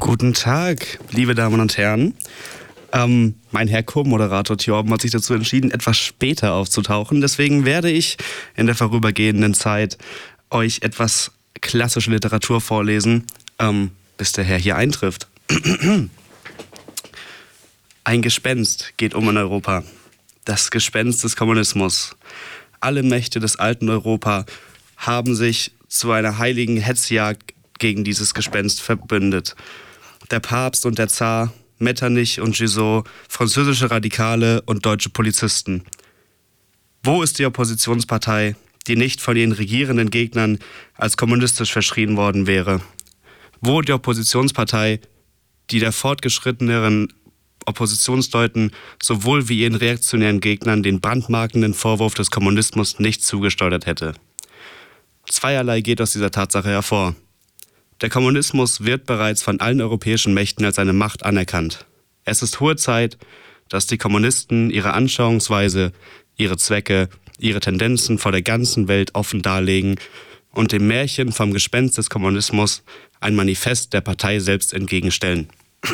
Guten Tag, liebe Damen und Herren. Mein Herr Co-Moderator Thjorben hat sich dazu entschieden, etwas später aufzutauchen. Deswegen werde ich in der vorübergehenden Zeit euch etwas klassische Literatur vorlesen, bis der Herr hier eintrifft. Ein Gespenst geht um in Europa. Das Gespenst des Kommunismus. Alle Mächte des alten Europa haben sich zu einer heiligen Hetzjagd gegen dieses Gespenst verbündet. Der Papst und der Zar, Metternich und Guizot, französische Radikale und deutsche Polizisten. Wo ist die Oppositionspartei, die nicht von ihren regierenden Gegnern als kommunistisch verschrien worden wäre? Wo die Oppositionspartei, die der fortgeschritteneren Oppositionsleuten sowohl wie ihren reaktionären Gegnern den brandmarkenden Vorwurf des Kommunismus nicht zugesteuert hätte? Zweierlei geht aus dieser Tatsache hervor. Der Kommunismus wird bereits von allen europäischen Mächten als eine Macht anerkannt. Es ist hohe Zeit, dass die Kommunisten ihre Anschauungsweise, ihre Zwecke, ihre Tendenzen vor der ganzen Welt offen darlegen und dem Märchen vom Gespenst des Kommunismus ein Manifest der Partei selbst entgegenstellen.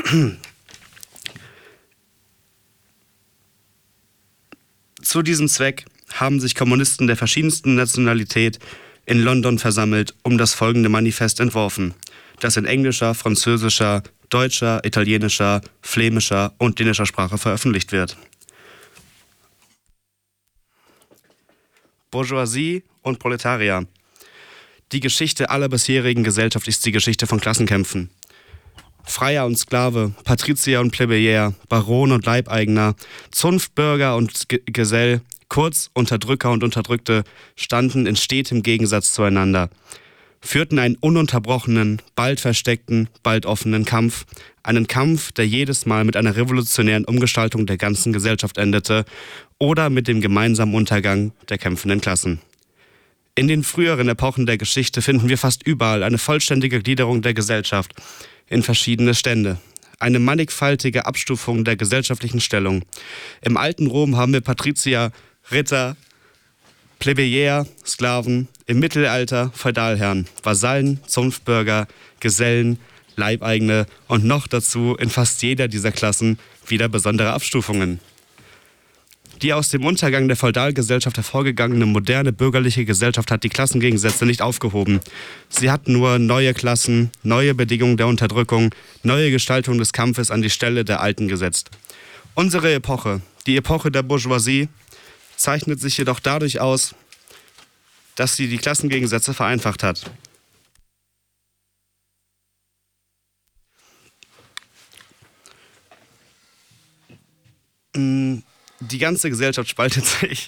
Zu diesem Zweck haben sich Kommunisten der verschiedensten Nationalität in London versammelt, um das folgende Manifest entworfen, das in englischer, französischer, deutscher, italienischer, flämischer und dänischer Sprache veröffentlicht wird. Bourgeoisie und Proletarier. Die Geschichte aller bisherigen Gesellschaft ist die Geschichte von Klassenkämpfen. Freier und Sklave, Patrizier und Plebejer, Baron und Leibeigener, Zunftbürger und Gesell, kurz Unterdrücker und Unterdrückte, standen in stetem Gegensatz zueinander, führten einen ununterbrochenen, bald versteckten, bald offenen Kampf, einen Kampf, der jedes Mal mit einer revolutionären Umgestaltung der ganzen Gesellschaft endete oder mit dem gemeinsamen Untergang der kämpfenden Klassen. In den früheren Epochen der Geschichte finden wir fast überall eine vollständige Gliederung der Gesellschaft in verschiedene Stände. Eine mannigfaltige Abstufung der gesellschaftlichen Stellung. Im alten Rom haben wir Patrizier, Ritter, Plebejer, Sklaven, im Mittelalter Feudalherren, Vasallen, Zunftbürger, Gesellen, Leibeigene und noch dazu in fast jeder dieser Klassen wieder besondere Abstufungen. Die aus dem Untergang der Feudalgesellschaft hervorgegangene moderne bürgerliche Gesellschaft hat die Klassengegensätze nicht aufgehoben. Sie hat nur neue Klassen, neue Bedingungen der Unterdrückung, neue Gestaltung des Kampfes an die Stelle der alten gesetzt. Unsere Epoche, die Epoche der Bourgeoisie, zeichnet sich jedoch dadurch aus, dass sie die Klassengegensätze vereinfacht hat. Die ganze Gesellschaft spaltet sich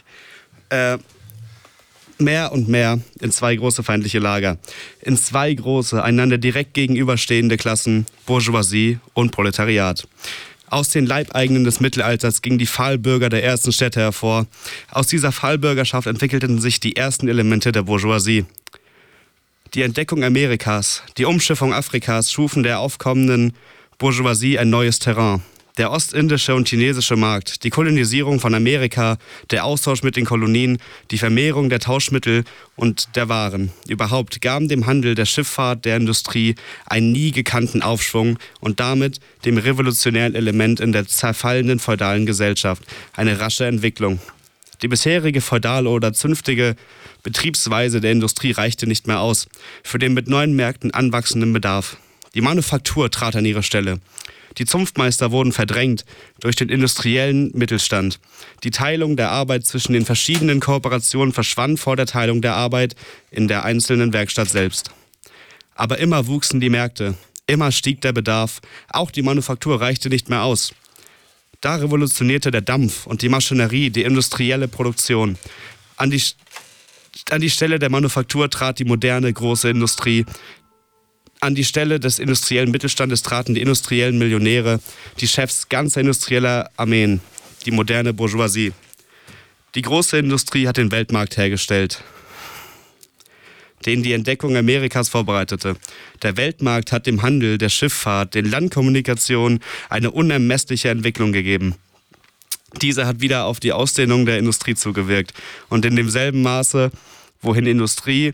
mehr und mehr in zwei große feindliche Lager. In zwei große, einander direkt gegenüberstehende Klassen, Bourgeoisie und Proletariat. Aus den Leibeigenen des Mittelalters gingen die Pfahlbürger der ersten Städte hervor. Aus dieser Pfahlbürgerschaft entwickelten sich die ersten Elemente der Bourgeoisie. Die Entdeckung Amerikas, die Umschiffung Afrikas schufen der aufkommenden Bourgeoisie ein neues Terrain. Der ostindische und chinesische Markt, die Kolonisierung von Amerika, der Austausch mit den Kolonien, die Vermehrung der Tauschmittel und der Waren. Überhaupt gaben dem Handel, der Schifffahrt, der Industrie einen nie gekannten Aufschwung und damit dem revolutionären Element in der zerfallenden feudalen Gesellschaft eine rasche Entwicklung. Die bisherige feudale oder zünftige Betriebsweise der Industrie reichte nicht mehr aus für den mit neuen Märkten anwachsenden Bedarf. Die Manufaktur trat an ihre Stelle. Die Zunftmeister wurden verdrängt durch den industriellen Mittelstand. Die Teilung der Arbeit zwischen den verschiedenen Kooperationen verschwand vor der Teilung der Arbeit in der einzelnen Werkstatt selbst. Aber immer wuchsen die Märkte, immer stieg der Bedarf, auch die Manufaktur reichte nicht mehr aus. Da revolutionierte der Dampf und die Maschinerie die industrielle Produktion. An die Stelle der Manufaktur trat die moderne große Industrie. An die Stelle des industriellen Mittelstandes traten die industriellen Millionäre, die Chefs ganzer industrieller Armeen, die moderne Bourgeoisie. Die große Industrie hat den Weltmarkt hergestellt, den die Entdeckung Amerikas vorbereitete. Der Weltmarkt hat dem Handel, der Schifffahrt, den Landkommunikationen eine unermessliche Entwicklung gegeben. Diese hat wieder auf die Ausdehnung der Industrie zugewirkt und in demselben Maße, wohin Industrie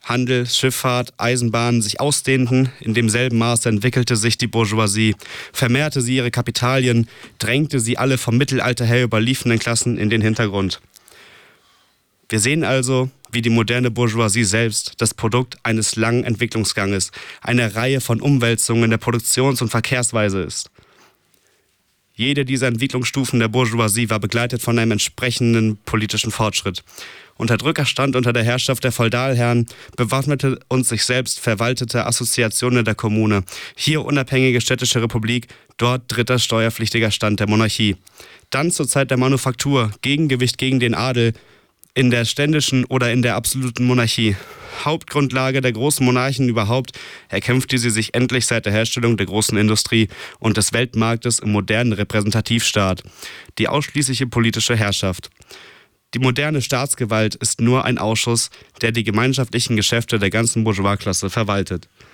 Handel, Schifffahrt, Eisenbahnen sich ausdehnten, in demselben Maße entwickelte sich die Bourgeoisie, vermehrte sie ihre Kapitalien, drängte sie alle vom Mittelalter her überliefenden Klassen in den Hintergrund. Wir sehen also, wie die moderne Bourgeoisie selbst das Produkt eines langen Entwicklungsganges, einer Reihe von Umwälzungen der Produktions- und Verkehrsweise ist. Jede dieser Entwicklungsstufen der Bourgeoisie war begleitet von einem entsprechenden politischen Fortschritt. Unterdrücker stand unter der Herrschaft der Feudalherren, bewaffnete und sich selbst verwaltete Assoziationen der Kommune, hier unabhängige städtische Republik, dort dritter steuerpflichtiger Stand der Monarchie. Dann zur Zeit der Manufaktur, Gegengewicht gegen den Adel, in der ständischen oder in der absoluten Monarchie. Hauptgrundlage der großen Monarchen überhaupt, erkämpfte sie sich endlich seit der Herstellung der großen Industrie und des Weltmarktes im modernen Repräsentativstaat, die ausschließliche politische Herrschaft. Die moderne Staatsgewalt ist nur ein Ausschuss, der die gemeinschaftlichen Geschäfte der ganzen Bourgeoisklasse verwaltet.